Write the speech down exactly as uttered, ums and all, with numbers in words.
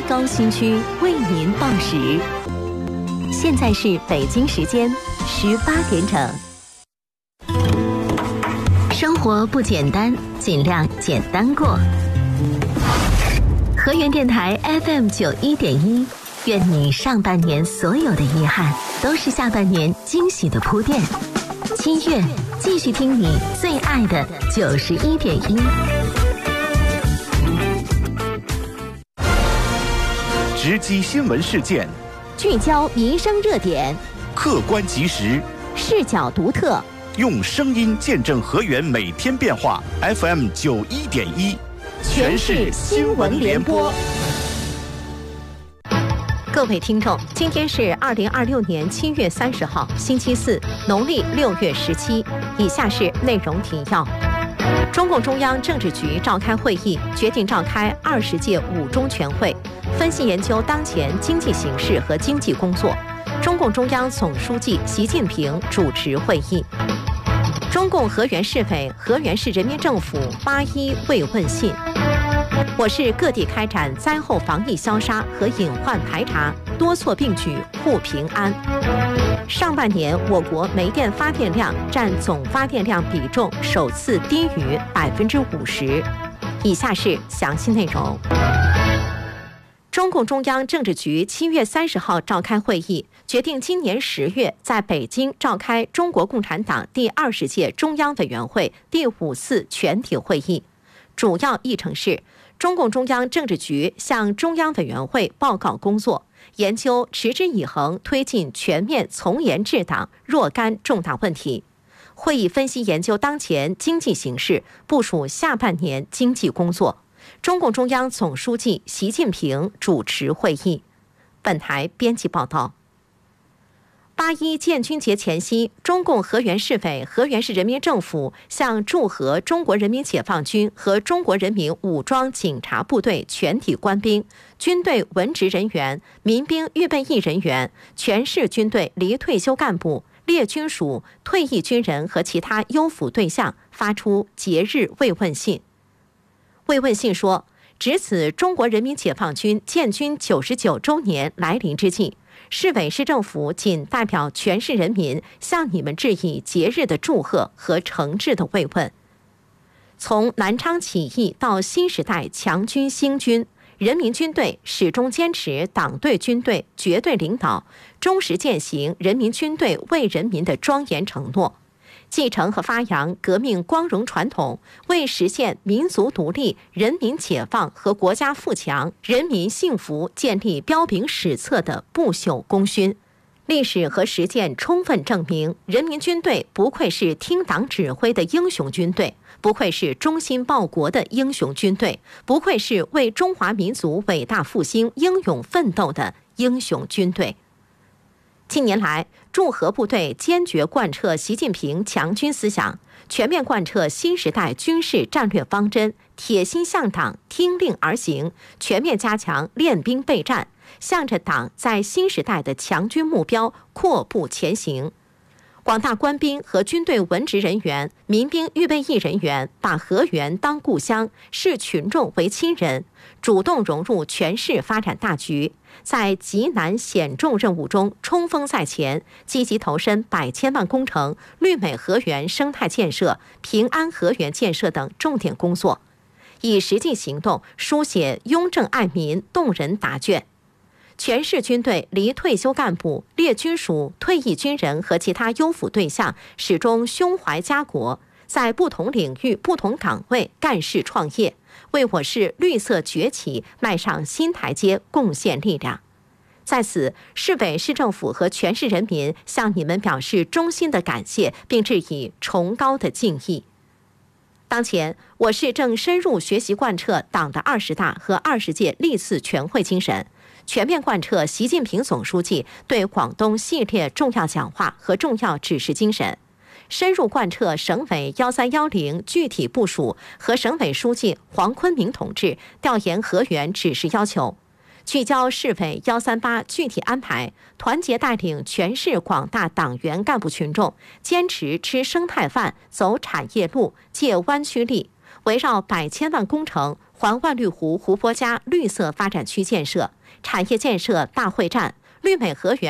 高新区为您报时。现在是北京时间十八点整。生活不简单，尽量简单过。河源电台 F M 九一点一，愿你上半年所有的遗憾，都是下半年惊喜的铺垫。七月，继续听你最爱的九十一点一。 直击新闻事件， 聚焦民生热点， 客观及时， 视角独特， 用声音见证河源每天变化。F M 九一点一，全市新闻联播。 各位听众，今天是二零二六年七月三十号，星期四，农历六月十七。以下是内容提要：中共中央政治局召开会议，决定召开二十届五中全会，分析研究当前经济形势和经济工作。中共中央总书记习近平主持会议。中共河源市委、河源市人民政府八一慰问信。我市各地开展灾后防疫消杀和隐患排查，多措并举护平安。上半年我国煤电发电量占总发电量比重首次低于百分之五十。以下是详细内容。中共中央政治局七月三十号召开会议，决定今年十月在北京召开中国共产党第二十届中央委员会第五次全体会议。主要议程是：中共中央政治局向中央委员会报告工作，研究持之以恒推进全面从严治党若干重大问题。会议分析研究当前经济形势，部署下半年经济工作。中共中央总书记习近平主持会议。本台编辑报道。八一建军节前夕，中共河源市委、河源市人民政府向驻河中国人民解放军和中国人民武装警察部队全体官兵、军队文职人员、民兵预备役人员、全市军队离退休干部、列军属、退役军人和其他优抚对象发出节日慰问信。慰问信说，值此中国人民解放军建军九十九周年来临之际，市委市政府仅代表全市人民向你们致以节日的祝贺和诚挚的慰问。从南昌起义到新时代强军兴军，人民军队始终坚持党对军队绝对领导，忠实践行人民军队为人民的庄严承诺，继承和发扬革命光荣传统，为实现民族独立、人民解放和国家富强、人民幸福建立彪炳史册的不朽功勋。历史和实践充分证明，人民军队不愧是听党指挥的英雄军队，不愧是忠心报国的英雄军队，不愧是为中华民族伟大复兴英勇奋斗的英雄军队。近年来，驻河部队坚决贯彻习近平强军思想，全面贯彻新时代军事战略方针，铁心向党、听令而行，全面加强练兵备战，向着党在新时代的强军目标阔步前行。广大官兵和军队文职人员、民兵预备役人员把河源当故乡，视群众为亲人，主动融入全市发展大局，在极难险重任务中冲锋在前，积极投身百千万工程、绿美河源生态建设、平安河源建设等重点工作，以实际行动书写雍正爱民动人答卷。全市军队离退休干部、列军属、退役军人和其他优抚对象始终胸怀家国，在不同领域、不同岗位干事创业，为我市绿色崛起迈上新台阶贡献力量。在此，市委市政府和全市人民向你们表示衷心的感谢，并致以崇高的敬意。当前，我市正深入学习贯彻党的二十大和二十届历次全会精神，全面贯彻习近平总书记对广东系列重要讲话和重要指示精神，深入贯彻省委幺三幺零具体部署和省委书记黄坤明同志调研河源指示要求，聚焦市委幺三八具体安排，团结带领全市广大党员干部群众，坚持吃生态饭、走产业路、借湾区力，围绕百千万工程、 环万绿湖湖泊加绿色发展区建设、产业建设大会战、绿美河源